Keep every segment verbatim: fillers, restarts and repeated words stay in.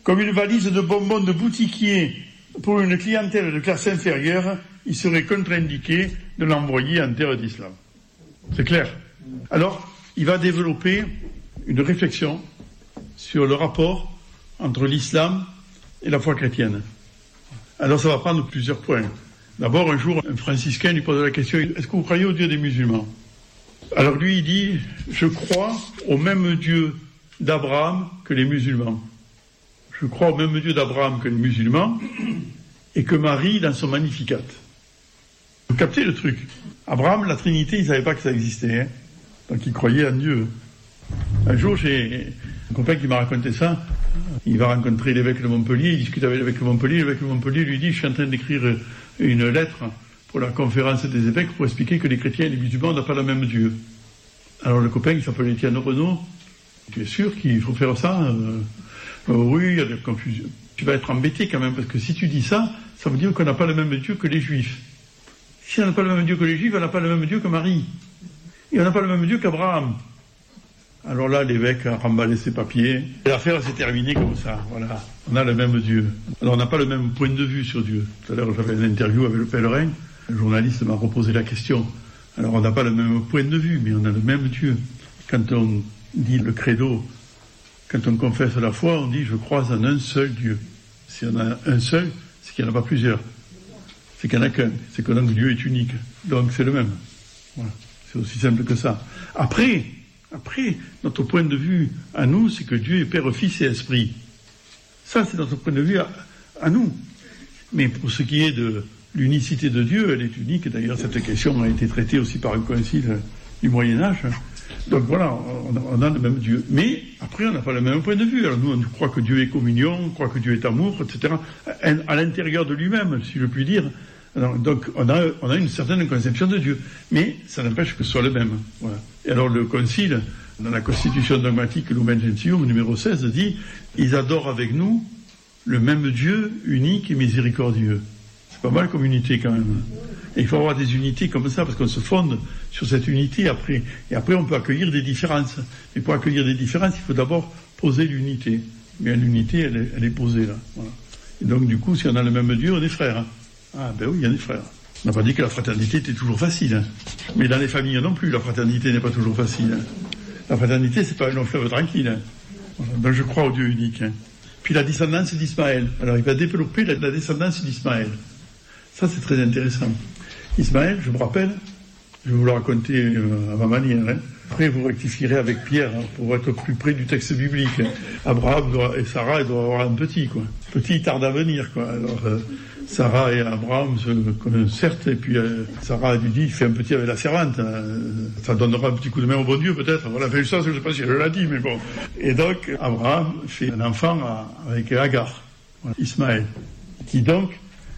comme une valise de bonbons de boutiquier pour une clientèle de classe inférieure, il serait contre-indiqué de l'envoyer en terre d'islam. C'est clair. Alors, il va développer une réflexion sur le rapport entre l'islam et la foi chrétienne. Alors, ça va prendre plusieurs points. D'abord, un jour, un franciscain lui pose la question, est-ce que vous croyez au Dieu des musulmans? Alors lui, il dit, je crois au même Dieu d'Abraham que les musulmans. Je crois au même Dieu d'Abraham que les musulmans et que Marie dans son Magnificat. Vous captez le truc? Abraham, la Trinité, il ne savait pas que ça existait. Hein, donc il croyait en Dieu. Un jour, j'ai un copain qui m'a raconté ça. Il va rencontrer l'évêque de Montpellier, il discute avec l'évêque de Montpellier. L'évêque de Montpellier lui dit, je suis en train d'écrire une lettre pour la conférence des évêques pour expliquer que les chrétiens et les musulmans n'ont pas le même Dieu. Alors le copain, il s'appelle Étienne Renaud. Tu es sûr qu'il faut faire ça? euh, euh, Oui, il y a de la confusion. Tu vas être embêté quand même, parce que si tu dis ça, ça veut dire qu'on n'a pas le même Dieu que les Juifs. Si on n'a pas le même Dieu que les Juifs, on n'a pas le même Dieu que Marie. Et on n'a pas le même Dieu qu'Abraham. Alors là, l'évêque a remballé ses papiers. Et l'affaire s'est terminée comme ça. Voilà. On a le même Dieu. Alors on n'a pas le même point de vue sur Dieu. Tout à l'heure, j'avais une interview avec le pèlerin. Le journaliste m'a reposé la question. Alors on n'a pas le même point de vue, mais on a le même Dieu. Quand on dit le credo, quand on confesse la foi, on dit je crois en un seul Dieu. Si on a un seul, c'est qu'il n'y en a pas plusieurs. C'est qu'il n'y en a qu'un. C'est que donc Dieu est unique. Donc c'est le même. Voilà. C'est aussi simple que ça. Après, après, notre point de vue à nous, c'est que Dieu est Père, Fils et Esprit. Ça, c'est notre point de vue à, à nous. Mais pour ce qui est de l'unicité de Dieu, elle est unique. D'ailleurs, cette question a été traitée aussi par un concile du Moyen-Âge. Donc voilà, on a, on a le même Dieu. Mais après, on n'a pas le même point de vue. Alors nous, on croit que Dieu est communion, on croit que Dieu est amour, et cetera. À l'intérieur de lui-même, si je puis dire. Alors, donc on a, on a une certaine conception de Dieu. Mais ça n'empêche que ce soit le même. Voilà. Et alors le concile, dans la Constitution dogmatique Lumen Gentium, numéro seize, dit « Ils adorent avec nous le même Dieu unique et miséricordieux ». C'est pas mal comme unité quand même. Et il faut avoir des unités comme ça, parce qu'on se fonde sur cette unité après. Et après, on peut accueillir des différences. Mais pour accueillir des différences, il faut d'abord poser l'unité. Mais l'unité, elle est, elle est posée là. Voilà. Et donc, du coup, si on a le même Dieu, on est frères. Hein. Ah ben oui, il y a des frères. On n'a pas dit que la fraternité était toujours facile. Hein. Mais dans les familles non plus, la fraternité n'est pas toujours facile. Hein. La fraternité, c'est pas un long fleuve tranquille. Hein. Voilà. Donc je crois au Dieu unique. Hein. Puis la descendance d'Ismaël. Alors il va développer la, la descendance d'Ismaël. Ça, c'est très intéressant. Ismaël, je me rappelle, je vais vous le raconter euh, à ma manière. Hein. Après, vous rectifierez avec Pierre hein, pour être plus près du texte biblique. Hein. Abraham doit, et Sarah ils doivent avoir un petit, quoi. Petit tarde à venir, quoi. Alors, euh, Sarah et Abraham se connaissent certes, et puis euh, Sarah lui dit, fais un petit avec la servante. Hein. Ça donnera un petit coup de main au bon Dieu, peut-être. Voilà, fait ça, je ne sais pas si elle l'a dit, mais bon. Et donc, Abraham fait un enfant à, avec Agar, voilà, Ismaël, qui donc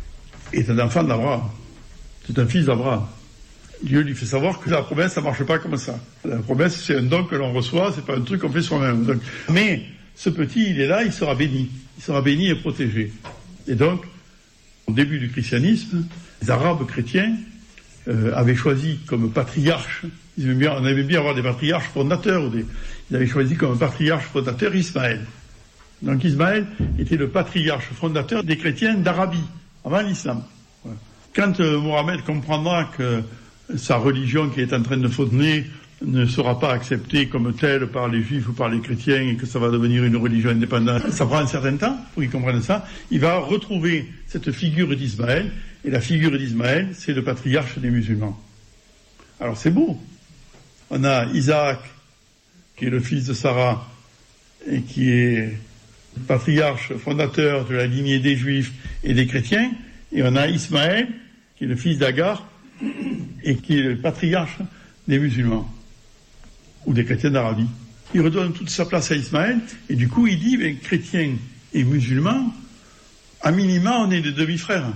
est un enfant d'Abraham. C'est un fils d'Abraham. Dieu lui fait savoir que la promesse, ça marche pas comme ça. La promesse, c'est un don que l'on reçoit, c'est pas un truc qu'on fait soi-même. Donc, mais ce petit, il est là, il sera béni. Il sera béni et protégé. Et donc, au début du christianisme, les Arabes chrétiens euh, avaient choisi comme patriarche, ils aimaient bien, on aimait bien avoir des patriarches fondateurs, ou des, ils avaient choisi comme patriarche fondateur Ismaël. Donc Ismaël était le patriarche fondateur des chrétiens d'Arabie, avant l'islam. Voilà. Quand euh, Mohammed comprendra que sa religion qui est en train de fonder ne sera pas acceptée comme telle par les juifs ou par les chrétiens et que ça va devenir une religion indépendante, ça prend un certain temps pour qu'ils comprennent ça, il va retrouver cette figure d'Ismaël, et la figure d'Ismaël, c'est le patriarche des musulmans. Alors c'est beau. On a Isaac, qui est le fils de Sarah, et qui est patriarche fondateur de la lignée des juifs et des chrétiens, et on a Ismaël, qui est le fils d'Agar, et qui est le patriarche des musulmans, ou des chrétiens d'Arabie. Il redonne toute sa place à Ismaël, et du coup il dit, ben, chrétiens et musulmans, à minima on est des demi-frères.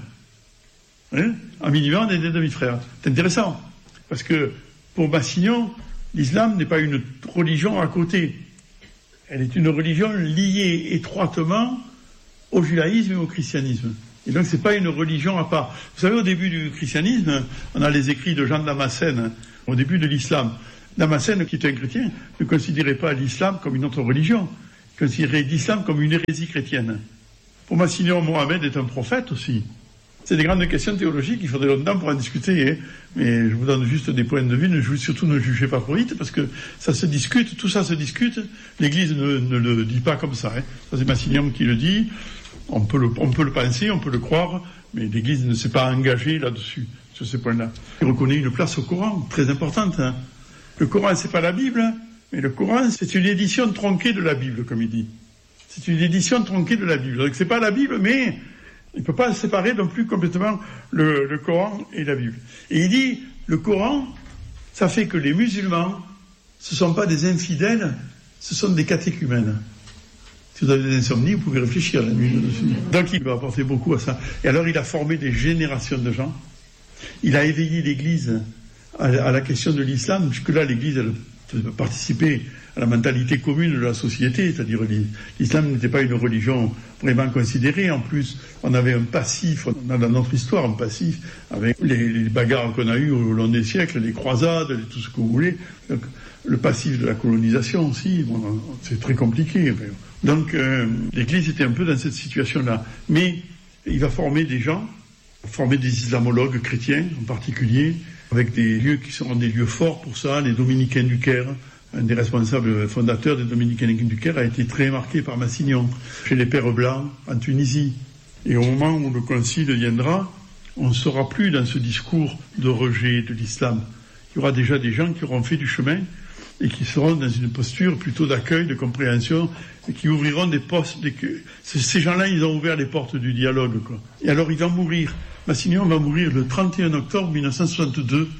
Hein? À minima on est des demi-frères. C'est intéressant, parce que pour Massignon, l'islam n'est pas une religion à côté. Elle est une religion liée étroitement au judaïsme et au christianisme. Et donc c'est pas une religion à part. Vous savez, au début du christianisme, on a les écrits de Jean de Damascène, au début de l'islam. Damascène, qui était un chrétien, ne considérait pas l'islam comme une autre religion. considérait l'islam comme une hérésie chrétienne. Pour Massignon, Mohamed est un prophète aussi. C'est des grandes questions théologiques, il faudrait longtemps pour en discuter, hein. Mais je vous donne juste des points de vue, ne, surtout ne jugez pas trop vite, parce que ça se discute, tout ça se discute, l'Église ne, ne le dit pas comme ça. Hein. Ça c'est Massignon qui le dit, on peut le, on peut le penser, on peut le croire, mais l'Église ne s'est pas engagée là-dessus, sur ces points-là. Il reconnaît une place au Coran, très importante. Hein. Le Coran, c'est pas la Bible, mais le Coran, c'est une édition tronquée de la Bible, comme il dit. C'est une édition tronquée de la Bible. Donc c'est pas la Bible, mais il ne peut pas séparer non plus complètement le, le Coran et la Bible. Et il dit, le Coran, ça fait que les musulmans, ce ne sont pas des infidèles, ce sont des catéchumènes. Si vous avez des insomnies, vous pouvez réfléchir la nuit dessus. Donc il va apporter beaucoup à ça. Et alors il a formé des générations de gens. Il a éveillé l'Église à, à la question de l'islam, puisque là l'Église, elle participer à la mentalité commune de la société, c'est-à-dire l'islam n'était pas une religion vraiment considérée. En plus, on avait un passif, on a dans notre histoire un passif avec les, les bagarres qu'on a eues au long des siècles, les croisades, tout ce que vous voulez. Donc, le passif de la colonisation aussi, bon, c'est très compliqué. Donc, euh, l'Église était un peu dans cette situation-là. Mais il va former des gens, former des islamologues chrétiens en particulier, avec des lieux qui seront des lieux forts pour ça. Les Dominicains du Caire, un des responsables fondateurs des Dominicains du Caire, a été très marqué par Massignon, chez les Pères Blancs, en Tunisie. Et au moment où le concile viendra, on ne sera plus dans ce discours de rejet de l'islam. Il y aura déjà des gens qui auront fait du chemin et qui seront dans une posture plutôt d'accueil, de compréhension, et qui ouvriront des postes. Des... Ces gens-là, ils ont ouvert les portes du dialogue, quoi. Et alors, il va mourir. Massignon va mourir le trente et un octobre mille neuf cent soixante-deux.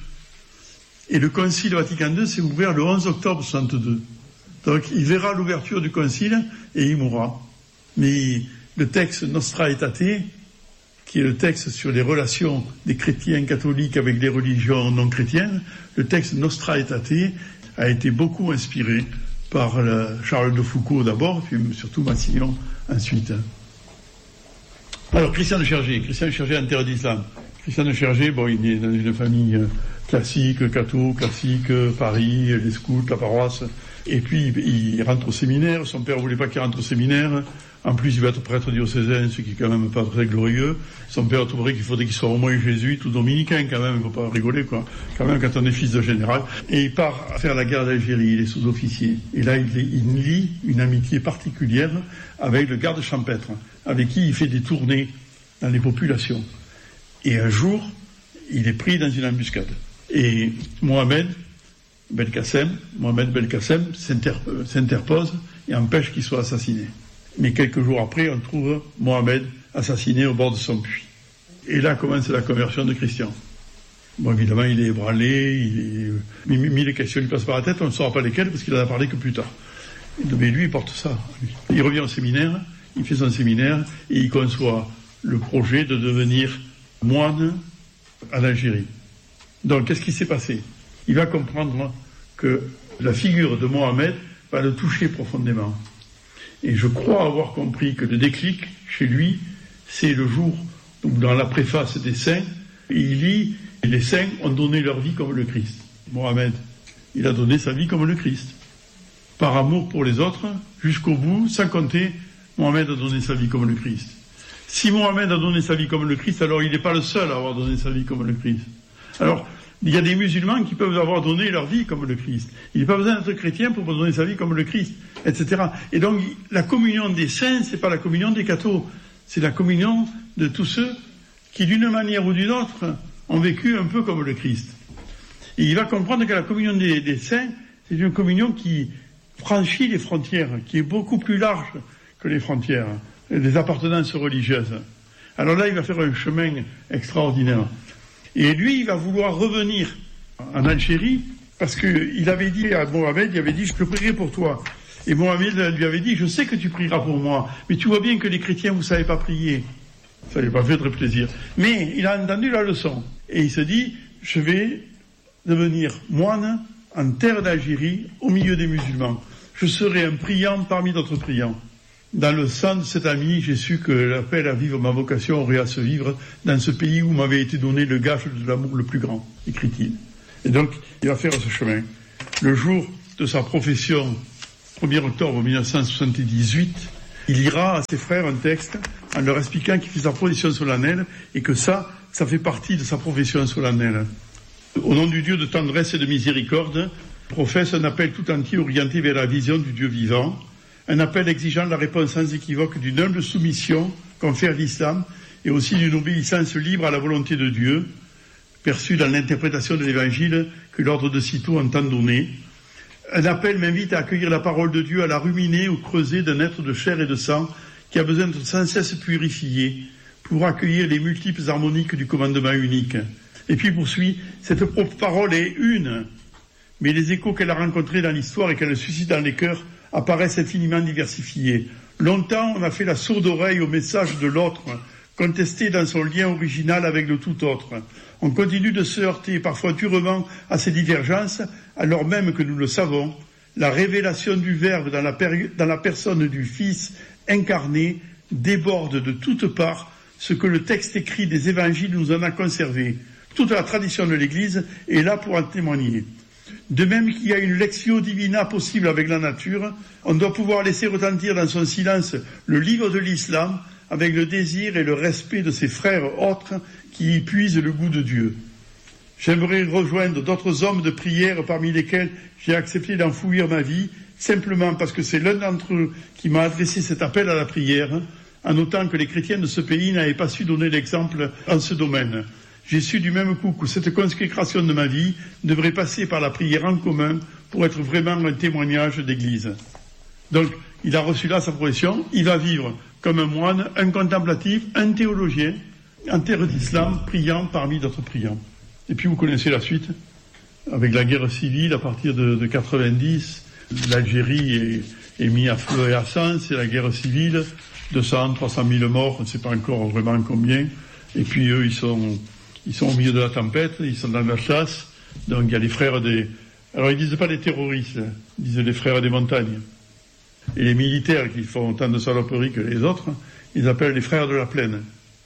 Et le Concile Vatican deux s'est ouvert le onze octobre soixante-deux. Donc, il verra l'ouverture du Concile et il mourra. Mais le texte Nostra Aetate, qui est le texte sur les relations des chrétiens catholiques avec les religions non chrétiennes, le texte Nostra Aetate a été beaucoup inspiré par Charles de Foucault d'abord, puis surtout Massignon ensuite. Alors, Christian de Chergé, Christian de Chergé en terre d'islam. Christian de Chergé, bon, il est dans une famille classique, catho, classique, Paris, les scouts, la paroisse. Et puis, il rentre au séminaire. Son père voulait pas qu'il rentre au séminaire. En plus, il va être prêtre diocésain, ce qui est quand même pas très glorieux. Son père a trouvé qu'il faudrait qu'il soit au moins jésuite ou dominicain, quand même. Il faut pas rigoler, quoi. Quand même, quand on est fils de général. Et il part faire la guerre d'Algérie. Il est sous-officier. Et là, il, il lie une amitié particulière avec le garde champêtre, avec qui il fait des tournées dans les populations. Et un jour, il est pris dans une embuscade. Et Mohamed Belkacem, Mohamed Belkacem s'interp- s'interpose et empêche qu'il soit assassiné. Mais quelques jours après, on trouve Mohamed assassiné au bord de son puits. Et là commence la conversion de Christian. Bon, évidemment, il est ébranlé, il est... mille questions lui passent par la tête, on ne saura pas lesquelles parce qu'il en a parlé que plus tard. Mais lui, il porte ça. Il revient au séminaire, il fait son séminaire et il conçoit le projet de devenir moine en Algérie. Donc, qu'est-ce qui s'est passé? Il va comprendre que la figure de Mohamed va le toucher profondément. Et je crois avoir compris que le déclic, chez lui, c'est le jour où, dans la préface des saints, il lit « Les saints ont donné leur vie comme le Christ ». Mohamed, il a donné sa vie comme le Christ. Par amour pour les autres, jusqu'au bout, sans compter, Mohamed a donné sa vie comme le Christ. Si Mohamed a donné sa vie comme le Christ, alors il n'est pas le seul à avoir donné sa vie comme le Christ. Alors, il y a des musulmans qui peuvent avoir donné leur vie comme le Christ. Il n'y a pas besoin d'être chrétien pour donner sa vie comme le Christ, et cetera. Et donc, la communion des saints, c'est pas la communion des cathos. C'est la communion de tous ceux qui, d'une manière ou d'une autre, ont vécu un peu comme le Christ. Et il va comprendre que la communion des, des saints, c'est une communion qui franchit les frontières, qui est beaucoup plus large que les frontières des appartenances religieuses. Alors là, il va faire un chemin extraordinaire. Et lui, il va vouloir revenir en Algérie, parce qu'il avait dit à Mohamed, il avait dit, je prierai pour toi. Et Mohamed lui avait dit, je sais que tu prieras pour moi, mais tu vois bien que les chrétiens, vous ne savez pas prier. Ça ne lui a pas fait très plaisir. Mais il a entendu la leçon. Et il se dit, je vais devenir moine en terre d'Algérie, au milieu des musulmans. Je serai un priant parmi d'autres priants. Dans le sang de cet ami, j'ai su que l'appel à vivre ma vocation aurait à se vivre dans ce pays où m'avait été donné le gage de l'amour le plus grand, écrit-il. Et donc, il va faire ce chemin. Le jour de sa profession premier octobre mille neuf cent soixante-dix-huit, il lira à ses frères un texte en leur expliquant qu'il fait sa profession solennelle et que ça, ça fait partie de sa profession solennelle. Au nom du Dieu de tendresse et de miséricorde, professe un appel tout entier orienté vers la vision du Dieu vivant, un appel exigeant la réponse sans équivoque d'une humble soumission confère l'islam et aussi d'une obéissance libre à la volonté de Dieu, perçue dans l'interprétation de l'Évangile que l'ordre de sitôt entend donner. Un appel m'invite à accueillir la parole de Dieu, à la ruminer ou creuser d'un être de chair et de sang qui a besoin d'être sans cesse purifié pour accueillir les multiples harmoniques du commandement unique. Et puis poursuit, cette propre parole est une, mais les échos qu'elle a rencontrés dans l'histoire et qu'elle suscite dans les cœurs apparaissent infiniment diversifiés. Longtemps, on a fait la sourde oreille au message de l'autre, contesté dans son lien original avec le tout autre. On continue de se heurter parfois durement à ces divergences, alors même que nous le savons, la révélation du Verbe dans la, péri- dans la personne du Fils incarné déborde de toutes parts ce que le texte écrit des évangiles nous en a conservé. Toute la tradition de l'Église est là pour en témoigner. De même qu'il y a une lectio divina possible avec la nature, on doit pouvoir laisser retentir dans son silence le livre de l'islam avec le désir et le respect de ses frères autres qui y puisent le goût de Dieu. J'aimerais rejoindre d'autres hommes de prière parmi lesquels j'ai accepté d'enfouir ma vie, simplement parce que c'est l'un d'entre eux qui m'a adressé cet appel à la prière, en notant que les chrétiens de ce pays n'avaient pas su donner l'exemple en ce domaine. J'ai su du même coup que cette consécration de ma vie devrait passer par la prière en commun pour être vraiment un témoignage d'Église. Donc, il a reçu là sa profession, il va vivre comme un moine, un contemplatif, un théologien, en terre d'islam, priant parmi d'autres priants. Et puis vous connaissez la suite, avec la guerre civile à partir de, de quatre-vingt-dix, l'Algérie est, est mise à feu et à sang, c'est la guerre civile, deux cents, trois cent mille morts, on ne sait pas encore vraiment combien, et puis eux ils sont... Ils sont au milieu de la tempête, ils sont dans la chasse, donc il y a les frères des... Alors ils disent pas les terroristes, ils disent les frères des montagnes. Et les militaires qui font autant de saloperies que les autres, ils appellent les frères de la plaine.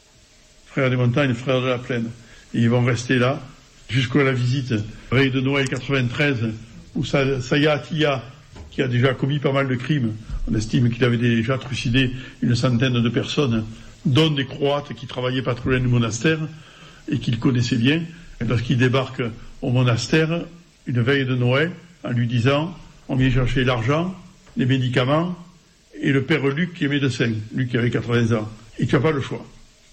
Frères des montagnes, frères de la plaine. Et ils vont rester là, jusqu'à la visite, veille de Noël quatre-vingt-treize, où Saya Atiyah, qui a déjà commis pas mal de crimes, on estime qu'il avait déjà trucidé une centaine de personnes, dont des Croates qui travaillaient pas trop loin du monastère, et qu'il connaissait bien, lorsqu'il débarque au monastère, une veille de Noël, en lui disant, on vient chercher l'argent, les médicaments, et le père Luc qui est médecin, lui qui avait quatre-vingts ans, et tu n'as pas le choix.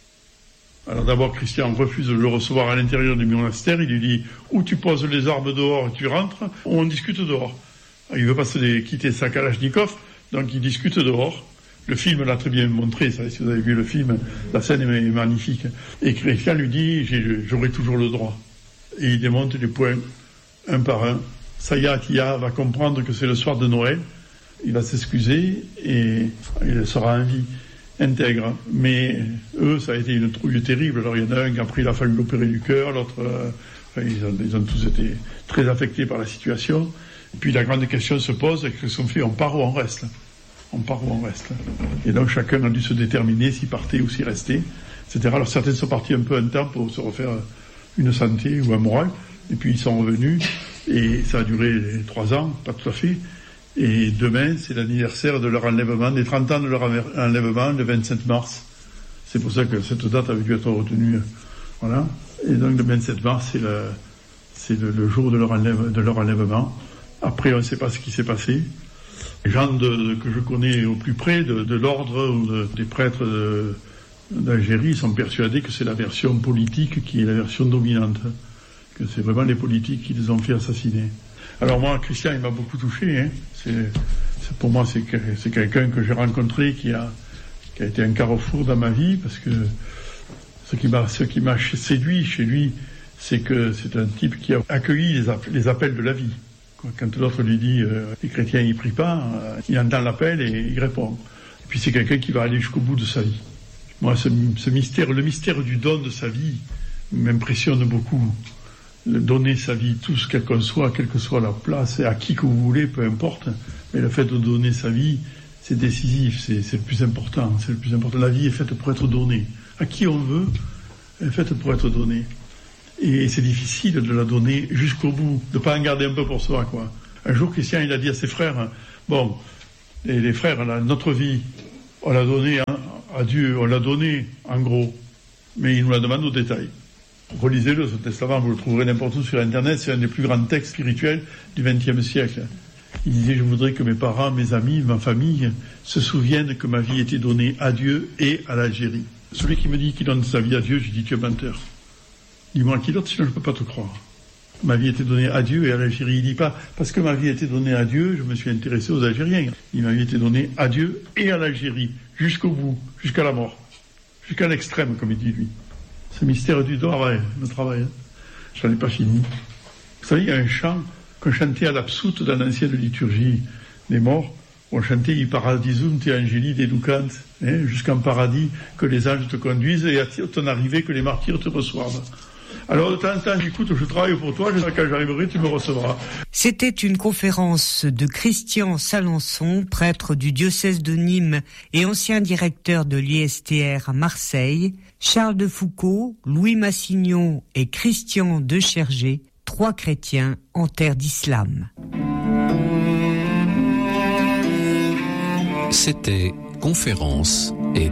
Alors d'abord, Christian refuse de le recevoir à l'intérieur du monastère, il lui dit, ou tu poses les armes dehors et tu rentres, ou on discute dehors. Alors, il ne veut pas se quitter sa Kalachnikov, donc il discute dehors. Le film l'a très bien montré, ça, si vous avez vu le film, la scène est magnifique. Et Christian lui dit, j'aurai toujours le droit. Et il démonte les points, un par un. Saya Atiyah va comprendre que c'est le soir de Noël, il va s'excuser et il sera en vie intègre. Mais eux, ça a été une trouille terrible. Alors il y en a un qui a pris la fallu l'opérer du cœur, l'autre, euh, enfin, ils, ont, ils ont tous été très affectés par la situation. Et puis la grande question se pose, qu'est-ce qu'on fait? On part ou on reste? On part ou on reste. Et donc chacun a dû se déterminer s'il partait ou s'il restait, et cetera. Alors certains sont partis un peu un temps pour se refaire une santé ou un moral, et puis ils sont revenus, et ça a duré les trois ans, pas tout à fait. Et demain, c'est l'anniversaire de leur enlèvement, des trente ans de leur enlèvement, le vingt-sept mars. C'est pour ça que cette date avait dû être retenue. Voilà. Et donc le vingt-sept mars, c'est le, c'est le, le jour de leur, enlève, de leur enlèvement. Après, on ne sait pas ce qui s'est passé. Les gens de, de, que je connais au plus près de, de l'ordre ou de, des prêtres de, d'Algérie sont persuadés que c'est la version politique qui est la version dominante, que c'est vraiment les politiques qui les ont fait assassiner. Alors moi, Christian, il m'a beaucoup touché. Hein. C'est, c'est, pour moi, c'est, c'est quelqu'un que j'ai rencontré qui a, qui a été un carrefour dans ma vie, parce que ce qui m'a, ce qui m'a séduit chez lui, c'est que c'est un type qui a accueilli les, app- les appels de la vie. Quand l'autre lui dit euh, les chrétiens ils prient pas, euh, il entend l'appel et il répond. Et puis c'est quelqu'un qui va aller jusqu'au bout de sa vie. Moi, ce, ce mystère, le mystère du don de sa vie m'impressionne beaucoup. Le donner sa vie, tout ce qu'elle conçoit, quelle que soit la place, et à qui que vous voulez, peu importe. Mais le fait de donner sa vie, c'est décisif, c'est, c'est le plus important. C'est le plus important. La vie est faite pour être donnée. À qui on veut, elle est faite pour être donnée. Et c'est difficile de la donner jusqu'au bout, de pas en garder un peu pour soi, quoi. Un jour, Christian, il a dit à ses frères, Bon, et les frères, là, notre vie, on l'a donnée à Dieu, on l'a donnée en gros, mais il nous la demande au détail. Relisez-le, ce testament, vous le trouverez n'importe où sur Internet, c'est un des plus grands textes spirituels du vingtième siècle. Il disait, je voudrais que mes parents, mes amis, ma famille se souviennent que ma vie était donnée à Dieu et à l'Algérie. Celui qui me dit qu'il donne sa vie à Dieu, je dis, tu es menteur. Dis-moi qui d'autre, sinon je ne peux pas te croire. Ma vie était donnée à Dieu et à l'Algérie. Il ne dit pas, parce que ma vie était donnée à Dieu, je me suis intéressé aux Algériens. Il m'a vie été donnée à Dieu et à l'Algérie, jusqu'au bout, jusqu'à la mort, jusqu'à l'extrême, comme il dit lui. C'est le mystère du travail, le travail. Hein. Je n'en ai pas fini. Vous savez, il y a un chant qu'on chantait à l'absoute dans l'ancienne liturgie des morts. On chantait « I paradisum te angeli deducant hein, » jusqu'en paradis, que les anges te conduisent et à ton arrivée que les martyrs te reçoivent. Alors de temps en temps, j'écoute, je travaille pour toi, quand j'arriverai, tu me recevras. C'était une conférence de Christian Salençon, prêtre du diocèse de Nîmes et ancien directeur de l'I S T R à Marseille, Charles de Foucauld, Louis Massignon et Christian de Chergé, trois chrétiens en terre d'islam. C'était Conférence et